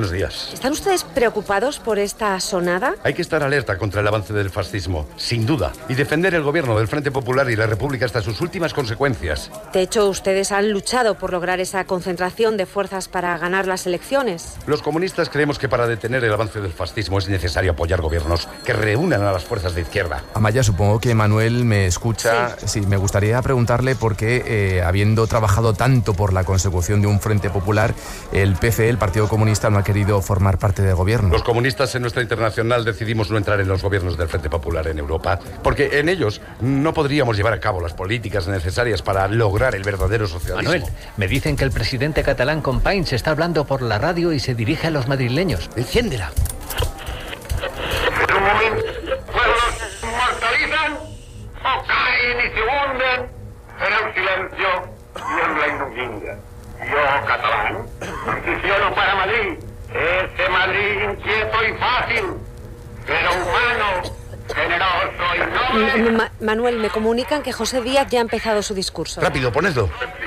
Buenos días. ¿Están ustedes preocupados por esta sonada? Hay que estar alerta contra el avance del fascismo, sin duda, y defender el gobierno del Frente Popular y la República hasta sus últimas consecuencias. De hecho, ustedes han luchado por lograr esa concentración de fuerzas para ganar las elecciones. Los comunistas creemos que para detener el avance del fascismo es necesario apoyar gobiernos que reúnan a las fuerzas de izquierda. Amaya, supongo que Manuel me escucha. Sí, me gustaría preguntarle por qué, habiendo trabajado tanto por la consecución de un Frente Popular, el PCE, el Partido Comunista, no ha querido formar parte del gobierno. Los comunistas en nuestra internacional decidimos no entrar en los gobiernos del Frente Popular en Europa, porque en ellos no podríamos llevar a cabo las políticas necesarias para lograr el verdadero socialismo. Manuel, me dicen que el presidente catalán Companys está hablando por la radio y se dirige a los madrileños. Enciéndela. En un momento, pueblos se inmortalizan o caen y se hunden en el silencio y en la ignominia. Yo, catalán, transiciono para Madrid. Ese Madrid inquieto y fácil, pero humano, generoso y noble. Manuel, me comunican que José Díaz ya ha empezado su discurso. Rápido, ponedlo.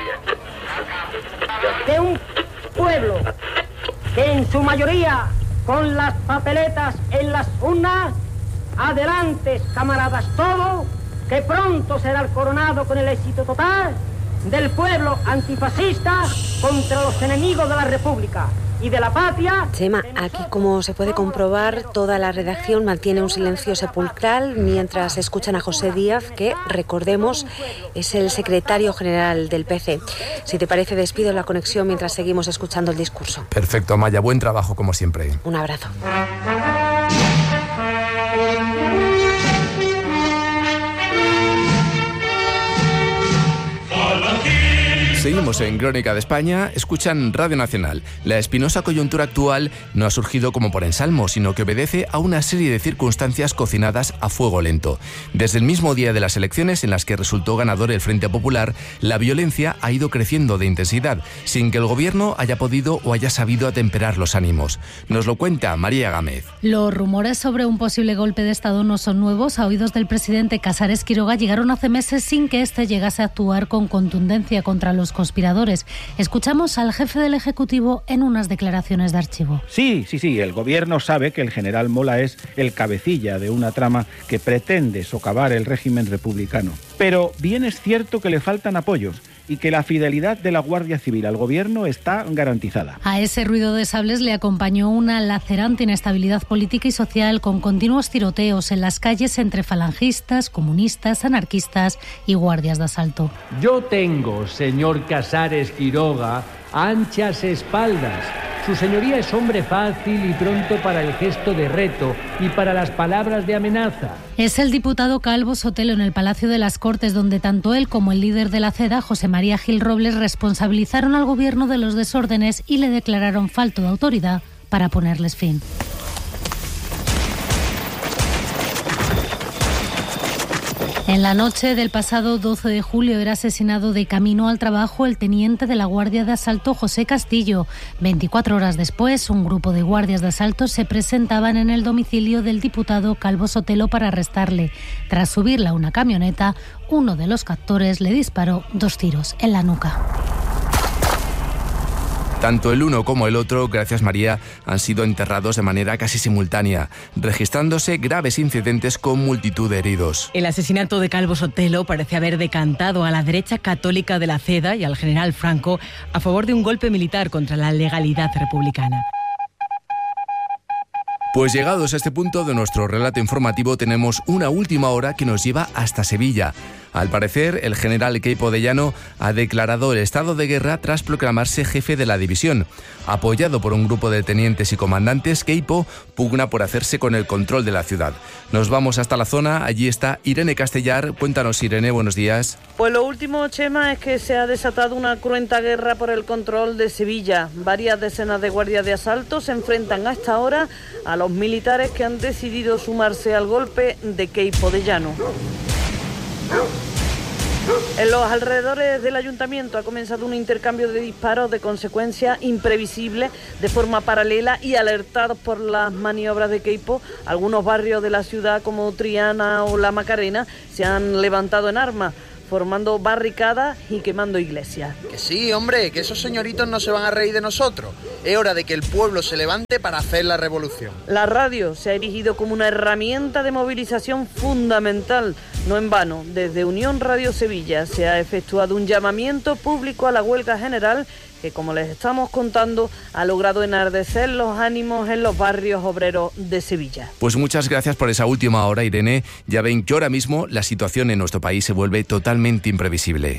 De un pueblo que en su mayoría, con las papeletas en las urnas, adelante, camaradas, todo, que pronto será el coronado con el éxito total del pueblo antifascista contra los enemigos de la República y de la patria. Chema, aquí, como se puede comprobar, toda la redacción mantiene un silencio sepulcral mientras escuchan a José Díaz, que, recordemos, es el secretario general del PC. Si te parece, despido la conexión mientras seguimos escuchando el discurso. Perfecto, Amaya, buen trabajo como siempre. Un abrazo. Seguimos en Crónica de España, escuchan Radio Nacional. La espinosa coyuntura actual no ha surgido como por ensalmo, sino que obedece a una serie de circunstancias cocinadas a fuego lento. Desde el mismo día de las elecciones, en las que resultó ganador el Frente Popular, la violencia ha ido creciendo de intensidad, sin que el gobierno haya podido o haya sabido atemperar los ánimos. Nos lo cuenta María Gámez. Los rumores sobre un posible golpe de Estado no son nuevos. A oídos del presidente Casares Quiroga llegaron hace meses sin que éste llegase a actuar con contundencia contra los conspiradores. Escuchamos al jefe del Ejecutivo en unas declaraciones de archivo. Sí, el gobierno sabe que el general Mola es el cabecilla de una trama que pretende socavar el régimen republicano. Pero bien es cierto que le faltan apoyos y que la fidelidad de la Guardia Civil al gobierno está garantizada. A ese ruido de sables le acompañó una lacerante inestabilidad política y social, con continuos tiroteos en las calles entre falangistas, comunistas, anarquistas y guardias de asalto. Yo tengo, señor Casares Quiroga, anchas espaldas. Su señoría es hombre fácil y pronto para el gesto de reto y para las palabras de amenaza. Es el diputado Calvo Sotelo en el Palacio de las Cortes, donde tanto él como el líder de la CEDA, José María Gil Robles, responsabilizaron al gobierno de los desórdenes y le declararon falto de autoridad para ponerles fin. En la noche del pasado 12 de julio era asesinado de camino al trabajo el teniente de la Guardia de Asalto José Castillo. 24 horas después, un grupo de guardias de asalto se presentaban en el domicilio del diputado Calvo Sotelo para arrestarle. Tras subirla a una camioneta, uno de los captores le disparó 2 tiros en la nuca. Tanto el uno como el otro, gracias María, han sido enterrados de manera casi simultánea, registrándose graves incidentes con multitud de heridos. El asesinato de Calvo Sotelo parece haber decantado a la derecha católica de la CEDA y al general Franco a favor de un golpe militar contra la legalidad republicana. Pues llegados a este punto de nuestro relato informativo, tenemos una última hora que nos lleva hasta Sevilla. Al parecer, el general Queipo de Llano ha declarado el estado de guerra tras proclamarse jefe de la división. Apoyado por un grupo de tenientes y comandantes, Queipo pugna por hacerse con el control de la ciudad. Nos vamos hasta la zona, allí está Irene Castellar. Cuéntanos, Irene, buenos días. Pues lo último, Chema, es que se ha desatado una cruenta guerra por el control de Sevilla. Varias decenas de guardias de asalto se enfrentan a esta hora a los militares que han decidido sumarse al golpe de Queipo de Llano. En los alrededores del ayuntamiento ha comenzado un intercambio de disparos de consecuencia imprevisible de forma paralela y alertados por las maniobras de Queipo. Algunos barrios de la ciudad como Triana o La Macarena se han levantado en armas. formando barricadas y quemando iglesias. Que sí, hombre, que esos señoritos no se van a reír de nosotros. Es hora de que el pueblo se levante para hacer la revolución. La radio se ha erigido como una herramienta de movilización fundamental. No en vano, desde Unión Radio Sevilla se ha efectuado un llamamiento público a la huelga general que, como les estamos contando, ha logrado enardecer los ánimos en los barrios obreros de Sevilla. Pues muchas gracias por esa última hora, Irene. Ya ven que ahora mismo la situación en nuestro país se vuelve totalmente imprevisible.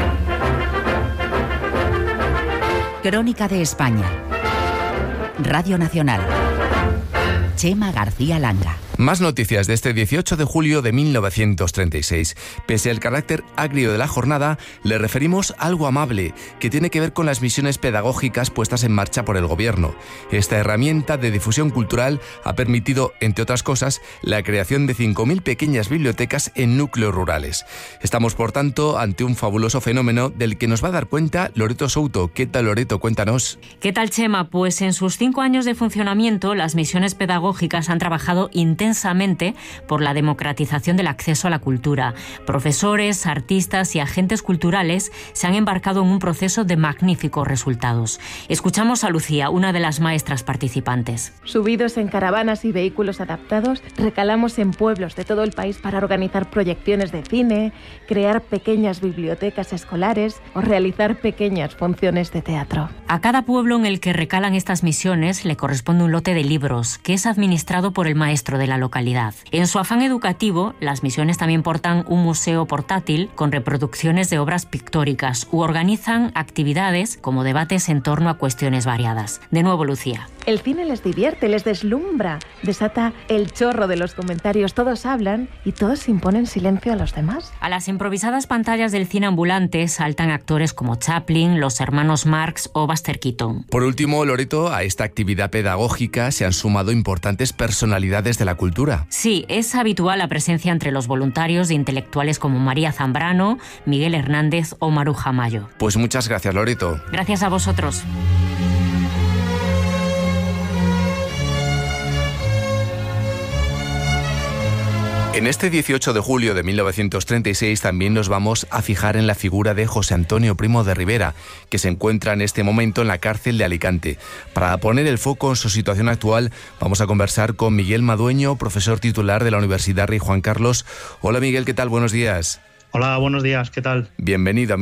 Crónica de España. Radio Nacional. Chema García Langa. Más noticias de este 18 de julio de 1936. Pese al carácter agrio de la jornada, le referimos a algo amable, que tiene que ver con las misiones pedagógicas puestas en marcha por el gobierno. Esta herramienta de difusión cultural ha permitido, entre otras cosas, la creación de 5.000 pequeñas bibliotecas en núcleos rurales. Estamos, por tanto, ante un fabuloso fenómeno del que nos va a dar cuenta Loreto Souto. ¿Qué tal, Loreto? Cuéntanos. ¿Qué tal, Chema? Pues en sus 5 años de funcionamiento, las misiones pedagógicas han trabajado intensamente por la democratización del acceso a la cultura. Profesores, artistas y agentes culturales se han embarcado en un proceso de magníficos resultados. Escuchamos a Lucía, una de las maestras participantes. Subidos en caravanas y vehículos adaptados, recalamos en pueblos de todo el país para organizar proyecciones de cine, crear pequeñas bibliotecas escolares o realizar pequeñas funciones de teatro. A cada pueblo en el que recalan estas misiones le corresponde un lote de libros, que es administrado por el maestro de la localidad. En su afán educativo, las misiones también portan un museo portátil con reproducciones de obras pictóricas u organizan actividades como debates en torno a cuestiones variadas. De nuevo, Lucía. El cine les divierte, les deslumbra, desata el chorro de los comentarios. Todos hablan y todos imponen silencio a los demás. A las improvisadas pantallas del cine ambulante saltan actores como Chaplin, los hermanos Marx o Buster Keaton. Por último, Loreto, a esta actividad pedagógica se han sumado importantes personalidades de la cultura. Sí, es habitual la presencia entre los voluntarios de intelectuales como María Zambrano, Miguel Hernández o Maruja Mayo. Pues muchas gracias, Loreto. Gracias a vosotros. En este 18 de julio de 1936 también nos vamos a fijar en la figura de José Antonio Primo de Rivera, que se encuentra en este momento en la cárcel de Alicante. Para poner el foco en su situación actual, vamos a conversar con Miguel Madueño, profesor titular de la Universidad Rey Juan Carlos. Hola Miguel, ¿qué tal? Buenos días. Hola, buenos días, ¿qué tal? Bienvenido a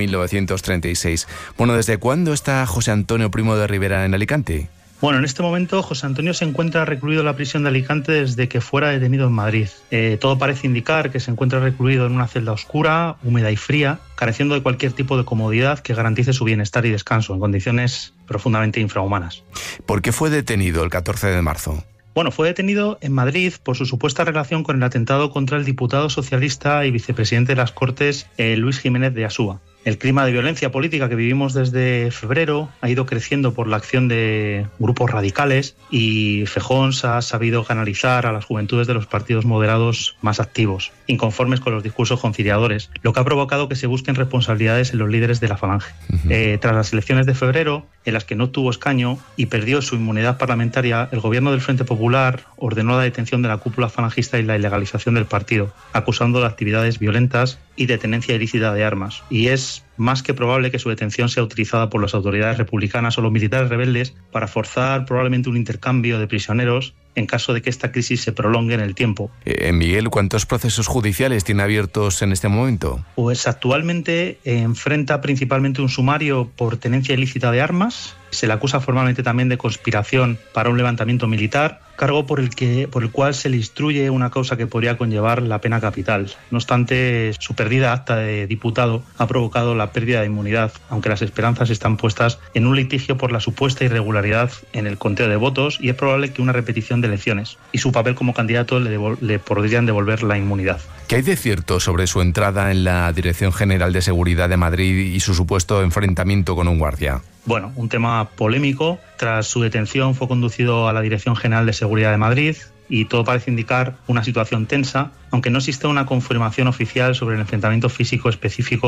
1936. Bueno, ¿desde cuándo está José Antonio Primo de Rivera en Alicante? Bueno, en este momento José Antonio se encuentra recluido en la prisión de Alicante desde que fuera detenido en Madrid. Todo parece indicar que se encuentra recluido en una celda oscura, húmeda y fría, careciendo de cualquier tipo de comodidad que garantice su bienestar y descanso, en condiciones profundamente infrahumanas. ¿Por qué fue detenido el 14 de marzo? Bueno, fue detenido en Madrid por su supuesta relación con el atentado contra el diputado socialista y vicepresidente de las Cortes, Luis Jiménez de Asúa. El clima de violencia política que vivimos desde febrero ha ido creciendo por la acción de grupos radicales y Feijóo ha sabido canalizar a las juventudes de los partidos moderados más activos, inconformes con los discursos conciliadores, lo que ha provocado que se busquen responsabilidades en los líderes de la Falange. Tras las elecciones de febrero, en las que no tuvo escaño y perdió su inmunidad parlamentaria, el gobierno del Frente Popular ordenó la detención de la cúpula falangista y la ilegalización del partido, acusando de actividades violentas y de tenencia ilícita de armas. Y es más que probable que su detención sea utilizada por las autoridades republicanas o los militares rebeldes para forzar probablemente un intercambio de prisioneros en caso de que esta crisis se prolongue en el tiempo. Miguel, ¿cuántos procesos judiciales tiene abiertos en este momento? Pues actualmente enfrenta principalmente un sumario por tenencia ilícita de armas. Se le acusa formalmente también de conspiración para un levantamiento militar, cargo por el cual se le instruye una causa que podría conllevar la pena capital. No obstante, su perdida acta de diputado ha provocado la pérdida de inmunidad, aunque las esperanzas están puestas en un litigio por la supuesta irregularidad en el conteo de votos y es probable que una repetición de elecciones y su papel como candidato le podrían devolver la inmunidad. ¿Qué hay de cierto sobre su entrada en la Dirección General de Seguridad de Madrid y su supuesto enfrentamiento con un guardia? Bueno, un tema polémico. Tras su detención fue conducido a la Dirección General de Seguridad de Madrid y todo parece indicar una situación tensa, aunque no existe una confirmación oficial sobre el enfrentamiento físico específico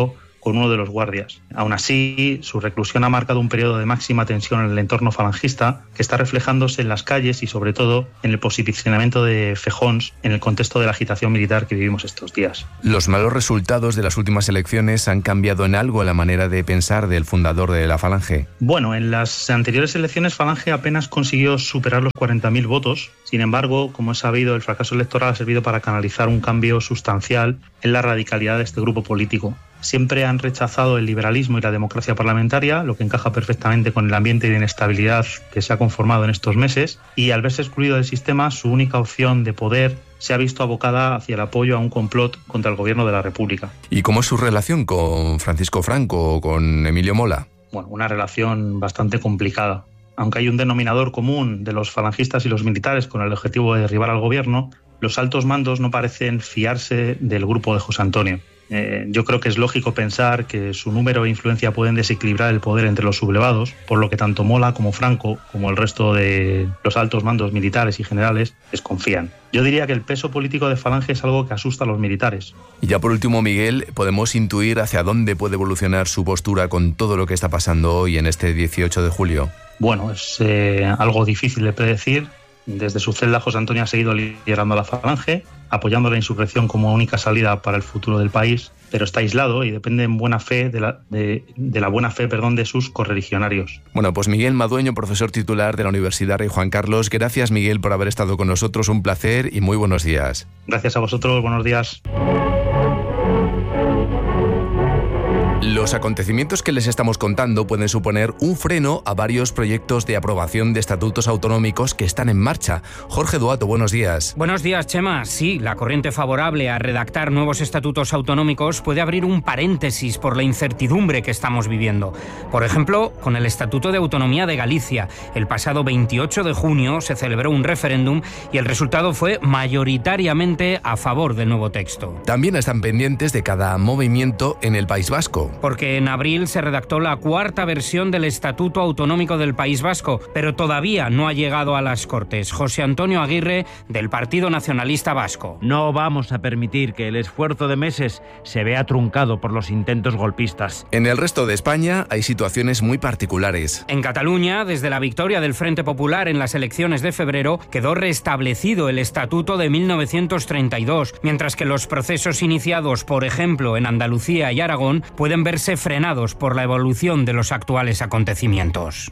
con uno de los guardias. Aún así, su reclusión ha marcado un periodo de máxima tensión en el entorno falangista que está reflejándose en las calles y sobre todo en el posicionamiento de Fejons en el contexto de la agitación militar que vivimos estos días. ¿Los malos resultados de las últimas elecciones han cambiado en algo la manera de pensar del fundador de la Falange? Bueno, en las anteriores elecciones Falange apenas consiguió superar los 40.000 votos. Sin embargo, como es sabido, el fracaso electoral ha servido para canalizar un cambio sustancial en la radicalidad de este grupo político. Siempre han rechazado el liberalismo y la democracia parlamentaria, lo que encaja perfectamente con el ambiente de inestabilidad que se ha conformado en estos meses, y al verse excluido del sistema, su única opción de poder se ha visto abocada hacia el apoyo a un complot contra el gobierno de la República. ¿Y cómo es su relación con Francisco Franco o con Emilio Mola? Bueno, una relación bastante complicada. Aunque hay un denominador común de los falangistas y los militares con el objetivo de derribar al gobierno, los altos mandos no parecen fiarse del grupo de José Antonio. Yo creo que es lógico pensar que su número e influencia pueden desequilibrar el poder entre los sublevados, por lo que tanto Mola como Franco, como el resto de los altos mandos militares y generales, desconfían. Yo diría que el peso político de Falange es algo que asusta a los militares. Y ya por último, Miguel, ¿podemos intuir hacia dónde puede evolucionar su postura con todo lo que está pasando hoy en este 18 de julio? Bueno, es algo difícil de predecir. Desde su celda, José Antonio ha seguido liderando a la Falange, apoyando la insurrección como única salida para el futuro del país, pero está aislado y depende en buena fe de la buena fe de sus correligionarios. Bueno, pues Miguel Madueño, profesor titular de la Universidad Rey Juan Carlos. Gracias, Miguel, por haber estado con nosotros. Un placer y muy buenos días. Gracias a vosotros, buenos días. Los acontecimientos que les estamos contando pueden suponer un freno a varios proyectos de aprobación de estatutos autonómicos que están en marcha. Jorge Duato, buenos días. Buenos días, Chema. Sí, la corriente favorable a redactar nuevos estatutos autonómicos puede abrir un paréntesis por la incertidumbre que estamos viviendo. Por ejemplo, con el Estatuto de Autonomía de Galicia. El pasado 28 de junio se celebró un referéndum y el resultado fue mayoritariamente a favor del nuevo texto. También están pendientes de cada movimiento en el País Vasco. Porque en abril se redactó la cuarta versión del Estatuto Autonómico del País Vasco, pero todavía no ha llegado a las Cortes. José Antonio Aguirre, del Partido Nacionalista Vasco. No vamos a permitir que el esfuerzo de meses se vea truncado por los intentos golpistas. En el resto de España hay situaciones muy particulares. En Cataluña, desde la victoria del Frente Popular en las elecciones de febrero, quedó restablecido el Estatuto de 1932, mientras que los procesos iniciados, por ejemplo, en Andalucía y Aragón, pueden verse frenados por la evolución de los actuales acontecimientos.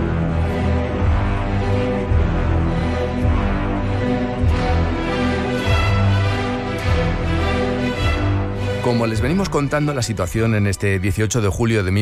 Como les venimos contando, la situación en este 18 de julio de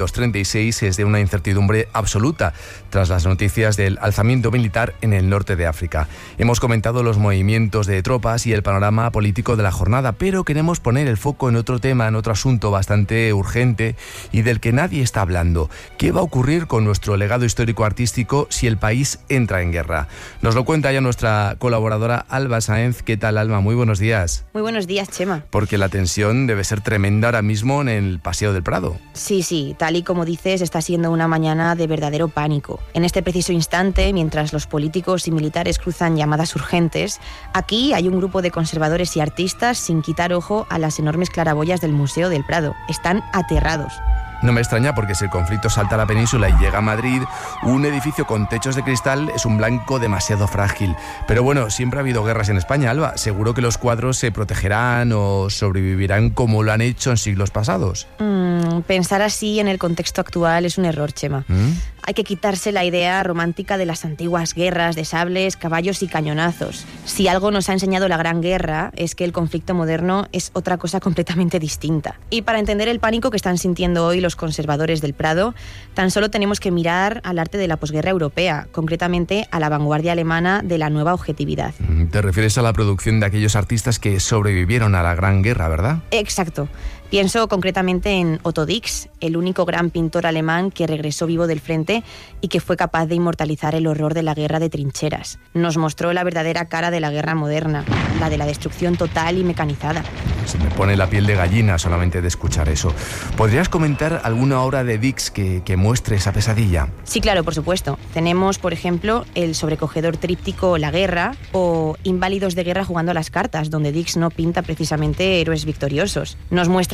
1936 es de una incertidumbre absoluta tras las noticias del alzamiento militar en el norte de África. Hemos comentado los movimientos de tropas y el panorama político de la jornada, pero queremos poner el foco en otro tema, en otro asunto bastante urgente y del que nadie está hablando. ¿Qué va a ocurrir con nuestro legado histórico-artístico si el país entra en guerra? Nos lo cuenta ya nuestra colaboradora Alba Sáenz. ¿Qué tal, Alba? Muy buenos días. Muy buenos días, Chema. Porque la tensión debe ser tremenda ahora mismo en el Paseo del Prado. Sí, tal y como dices, está siendo una mañana de verdadero pánico. En este preciso instante, mientras los políticos y militares cruzan llamadas urgentes, aquí hay un grupo de conservadores y artistas sin quitar ojo a las enormes claraboyas del Museo del Prado. Están aterrados. No me extraña porque si el conflicto salta a la península y llega a Madrid, un edificio con techos de cristal es un blanco demasiado frágil. Pero bueno, siempre ha habido guerras en España, Alba. Seguro que los cuadros se protegerán o sobrevivirán como lo han hecho en siglos pasados. Pensar así en el contexto actual es un error, Chema. Hay que quitarse la idea romántica de las antiguas guerras de sables, caballos y cañonazos. Si algo nos ha enseñado la Gran Guerra es que el conflicto moderno es otra cosa completamente distinta. Y para entender el pánico que están sintiendo hoy los conservadores del Prado, tan solo tenemos que mirar al arte de la posguerra europea, concretamente a la vanguardia alemana de la nueva objetividad. Te refieres a la producción de aquellos artistas que sobrevivieron a la Gran Guerra, ¿verdad? Exacto. Pienso concretamente en Otto Dix, el único gran pintor alemán que regresó vivo del frente y que fue capaz de inmortalizar el horror de la guerra de trincheras. Nos mostró la verdadera cara de la guerra moderna, la de la destrucción total y mecanizada. Se me pone la piel de gallina solamente de escuchar eso. ¿Podrías comentar alguna obra de Dix que muestre esa pesadilla? Sí, claro, por supuesto. Tenemos, por ejemplo, el sobrecogedor tríptico La Guerra o Inválidos de guerra jugando a las cartas, donde Dix no pinta precisamente héroes victoriosos. Nos muestra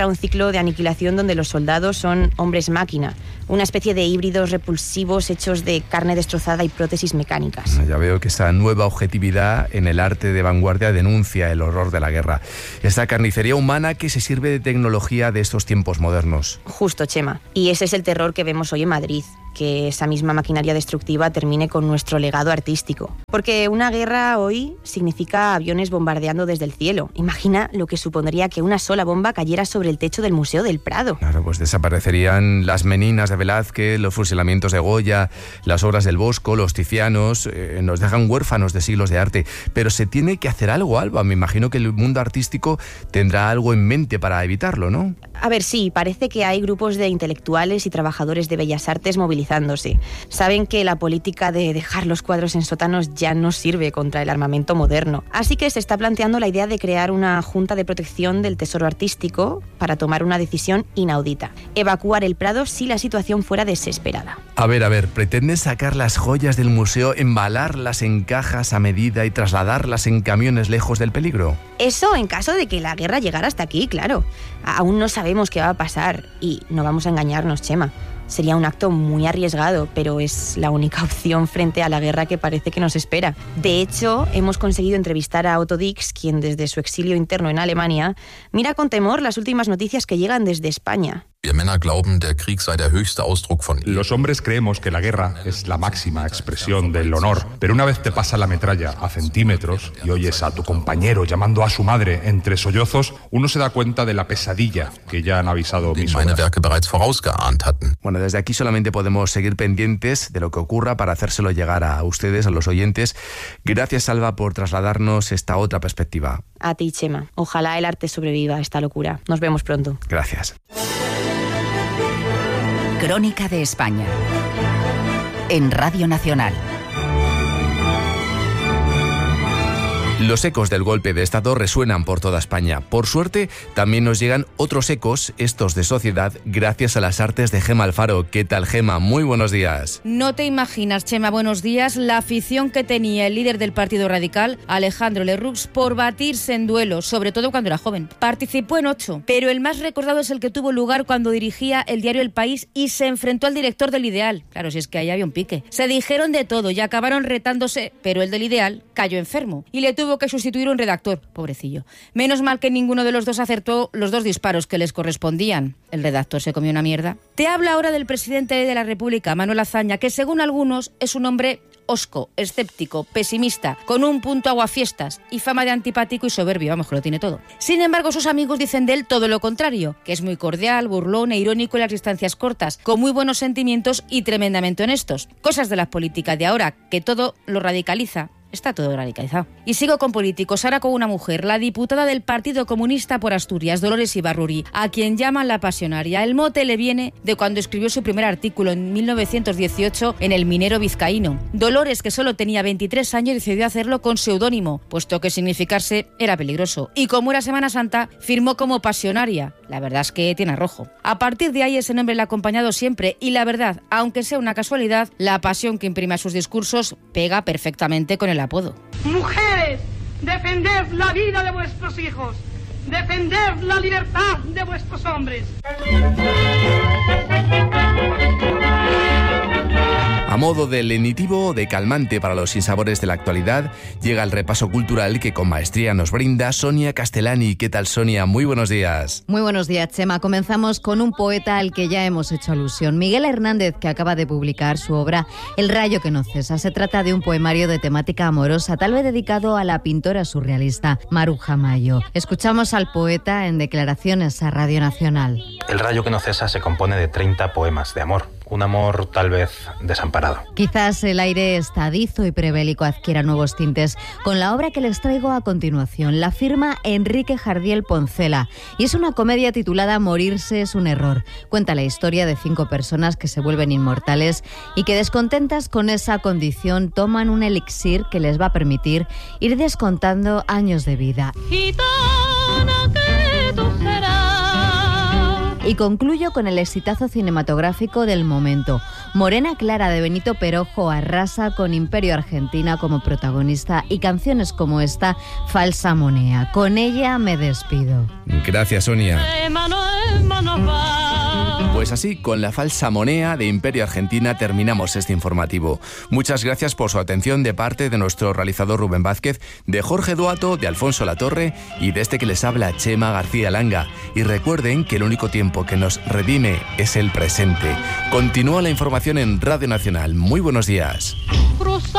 muestra un ciclo de aniquilación donde los soldados son hombres máquina, una especie de híbridos repulsivos hechos de carne destrozada y prótesis mecánicas. Ya veo que esa nueva objetividad en el arte de vanguardia denuncia el horror de la guerra. Esta carnicería humana que se sirve de tecnología de estos tiempos modernos. Justo, Chema. Y ese es el terror que vemos hoy en Madrid, que esa misma maquinaria destructiva termine con nuestro legado artístico. Porque una guerra hoy significa aviones bombardeando desde el cielo. Imagina lo que supondría que una sola bomba cayera sobre el techo del Museo del Prado. Claro, pues desaparecerían las meninas de Velázquez, los fusilamientos de Goya, las obras del Bosco, los Ticianos. Nos dejan huérfanos de siglos de arte. Pero se tiene que hacer algo, Alba. Me imagino que el mundo artístico tendrá algo en mente para evitarlo, ¿no? A ver, sí, parece que hay grupos de intelectuales y trabajadores de bellas artes movilizándose. Saben que la política de dejar los cuadros en sótanos ya no sirve contra el armamento moderno. Así que se está planteando la idea de crear una junta de protección del tesoro artístico para tomar una decisión inaudita: evacuar el Prado si la situación fuera desesperada. A ver, ¿pretenden sacar las joyas del museo, embalarlas en cajas a medida y trasladarlas en camiones lejos del peligro? Eso en caso de que la guerra llegara hasta aquí, claro. Aún no sabemos qué va a pasar y no vamos a engañarnos, Chema. Sería un acto muy arriesgado, pero es la única opción frente a la guerra que parece que nos espera. De hecho, hemos conseguido entrevistar a Otto Dix, quien desde su exilio interno en Alemania mira con temor las últimas noticias que llegan desde España. Los hombres creemos que la guerra es la máxima expresión del honor, pero una vez te pasa la metralla a centímetros y oyes a tu compañero llamando a su madre entre sollozos, uno se da cuenta de la pesadilla que ya han avisado mis obras. Bueno, desde aquí solamente podemos seguir pendientes de lo que ocurra para hacérselo llegar a ustedes, a los oyentes. Gracias, Alba, por trasladarnos esta otra perspectiva. A ti, Chema. Ojalá el arte sobreviva a esta locura. Nos vemos pronto. Gracias. Crónica de España en Radio Nacional. Los ecos del golpe de Estado resuenan por toda España. Por suerte, también nos llegan otros ecos, estos de sociedad, gracias a las artes de Gema Alfaro. ¿Qué tal, Gema? Muy buenos días. No te imaginas, Chema, buenos días, la afición que tenía el líder del Partido Radical, Alejandro Lerroux, por batirse en duelos, sobre todo cuando era joven. Participó en 8, pero el más recordado es el que tuvo lugar cuando dirigía el diario El País y se enfrentó al director del Ideal. Claro, si es que ahí había un pique. Se dijeron de todo y acabaron retándose, pero el del Ideal cayó enfermo y le tuvo que sustituir un redactor, pobrecillo. Menos mal que ninguno de los dos acertó los 2 disparos que les correspondían. El redactor se comió una mierda. Te habla ahora del presidente de la República, Manuel Azaña, que según algunos es un hombre hosco, escéptico, pesimista, con un punto aguafiestas y fama de antipático y soberbio, vamos, que lo tiene todo. Sin embargo, sus amigos dicen de él todo lo contrario, que es muy cordial, burlón e irónico en las distancias cortas, con muy buenos sentimientos y tremendamente honestos. Cosas de la política de ahora, que todo lo radicaliza. Está todo radicalizado. Y sigo con políticos, ahora con una mujer, la diputada del Partido Comunista por Asturias, Dolores Ibarruri, a quien llaman la pasionaria. El mote le viene de cuando escribió su primer artículo en 1918 en El Minero Vizcaíno. Dolores, que solo tenía 23 años, decidió hacerlo con seudónimo, puesto que significarse era peligroso. Y como era Semana Santa, firmó como pasionaria. La verdad es que tiene arrojo. A partir de ahí ese nombre le ha acompañado siempre y la verdad, aunque sea una casualidad, la pasión que imprime a sus discursos pega perfectamente con el apodo. Mujeres, defended la vida de vuestros hijos, defended la libertad de vuestros hombres. A modo de lenitivo o de calmante para los sinsabores de la actualidad, llega el repaso cultural que con maestría nos brinda Sonia Castellani. ¿Qué tal, Sonia? Muy buenos días. Muy buenos días, Chema. Comenzamos con un poeta al que ya hemos hecho alusión, Miguel Hernández, que acaba de publicar su obra El rayo que no cesa. Se trata de un poemario de temática amorosa, tal vez dedicado a la pintora surrealista Maruja Mayo. Escuchamos al poeta en declaraciones a Radio Nacional. El rayo que no cesa se compone de 30 poemas de amor. Un amor tal vez desamparado. Quizás el aire estadizo y prebélico adquiera nuevos tintes con la obra que les traigo a continuación. La firma Enrique Jardiel Poncela y es una comedia titulada Morirse es un error. Cuenta la historia de 5 personas que se vuelven inmortales y que, descontentas con esa condición, toman un elixir que les va a permitir ir descontando años de vida. Gitana que tú serás, Y concluyo con el exitazo cinematográfico del momento. Morena Clara de Benito Perojo arrasa con Imperio Argentina como protagonista y canciones como esta, Falsa Moneda. Con ella me despido. Gracias, Sonia. Pues así, con la Falsa Moneda de Imperio Argentina terminamos este informativo. Muchas gracias por su atención de parte de nuestro realizador Rubén Vázquez, de Jorge Duato, de Alfonso Latorre y de este que les habla, Chema García Langa. Y recuerden que el único tiempo que nos redime es el presente. Continúa la información en Radio Nacional. Muy buenos días.